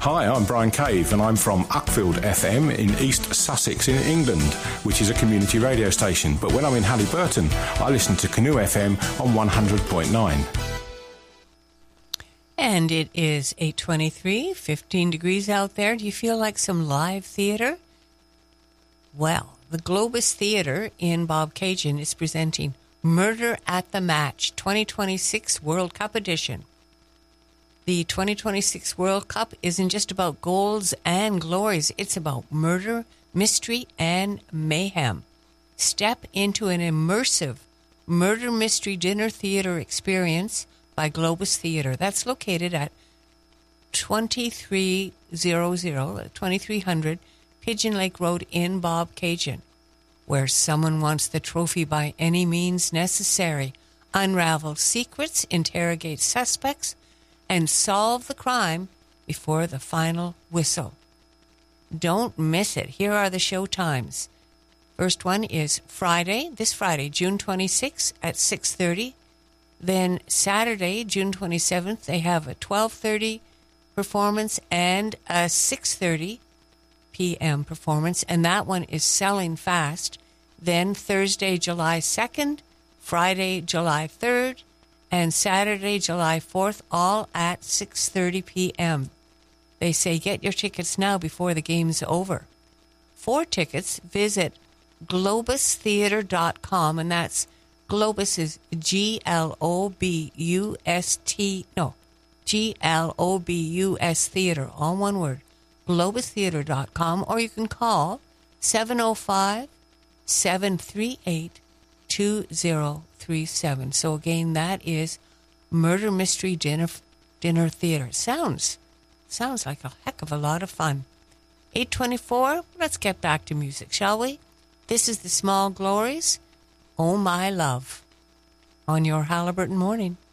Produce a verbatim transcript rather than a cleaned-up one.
Hi, I'm Brian Cave and I'm from Uckfield F M in East Sussex in England, which is a community radio station. But when I'm in Halliburton, I listen to Canoe F M on one hundred point nine. And it is eight twenty-three, fifteen degrees out there. Do you feel like some live theater? Well, the Globus Theatre in Bobcaygeon is presenting Murder at the Match twenty twenty-six World Cup Edition. The twenty twenty-six World Cup isn't just about goals and glories. It's about murder, mystery, and mayhem. Step into an immersive murder mystery dinner theater experience by Globus Theatre. That's located at twenty-three hundred, twenty-three hundred Pigeon Lake Road in Bobcaygeon, where someone wants the trophy by any means necessary. Unravel secrets, interrogate suspects, and solve the crime before the final whistle. Don't miss it. Here are the show times. First one is Friday, this Friday, June twenty-sixth at six thirty. Then Saturday, June twenty-seventh, they have a twelve thirty performance and a six thirty p.m. performance, and that one is selling fast. Then Thursday, July second, Friday, July third, and Saturday, July fourth, all at six thirty p.m. They say get your tickets now before the game's over. For tickets, visit globus theatre dot com, and that's Globus is G L O B U S T, no, G L O B U S Theatre, all one word, globus theatre dot com, or you can call seven oh five, seven three eight, two oh three seven. So again, that is Murder Mystery Dinner Dinner Theater. Sounds, sounds like a heck of a lot of fun. eight twenty-four, let's get back to music, shall we? This is the Small Glories, Oh My Love, on your Halliburton Morning.